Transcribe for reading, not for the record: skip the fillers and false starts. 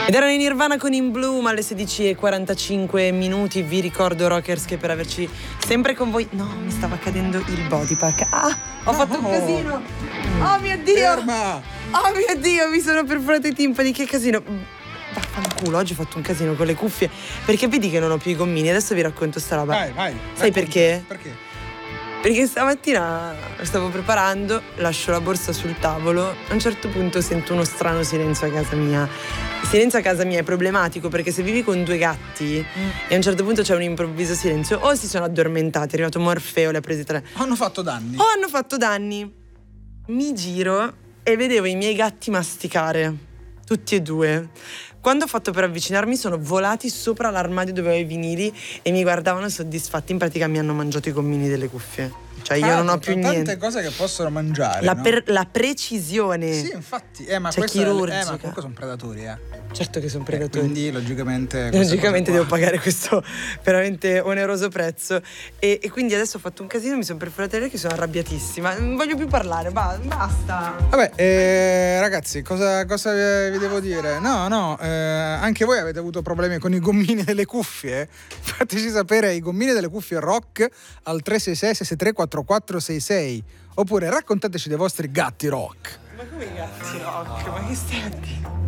Ed erano in Nirvana con In Bloom alle 16:45. Vi ricordo, rockers, che per averci sempre con voi... No, mi stava cadendo il body pack. Ho fatto un casino. Oh mio Dio. Ferma. Oh mio Dio, mi sono perforata i timpani. Che casino. Vaffanculo, oggi ho fatto un casino con le cuffie. Perché vedi che non ho più i gommini. Adesso vi racconto sta roba. Vai. Sai perché? Perché? Perché stamattina stavo preparando, lascio la borsa sul tavolo, a un certo punto sento uno strano silenzio a casa mia. Il silenzio a casa mia è problematico perché se vivi con 2 gatti e a un certo punto c'è un improvviso silenzio, o si sono addormentati, è arrivato Morfeo, le ha presi 3. Hanno fatto danni. O hanno fatto danni. Mi giro e vedevo i miei gatti masticare, tutti e 2. Quando ho fatto per avvicinarmi sono volati sopra l'armadio dove avevo i vinili e mi guardavano soddisfatti. In pratica mi hanno mangiato i gommini delle cuffie. Cioè io non ho più tante niente. Cose che possono mangiare. La precisione. Sì, infatti. Ma cioè, questa chirurgica. ma comunque sono predatori, Certo che sono predatori. Quindi logicamente devo pagare questo veramente oneroso prezzo. E quindi adesso ho fatto un casino, mi sono perforata le orecchie, sono arrabbiatissima. Non voglio più parlare, basta. Vabbè, ragazzi, cosa vi devo dire? No, anche voi avete avuto problemi con i gommini delle cuffie? Fateci sapere i gommini delle cuffie rock al 366-633-4466 oppure raccontateci dei vostri gatti rock. Ma come i gatti rock? Ma che stai a dire?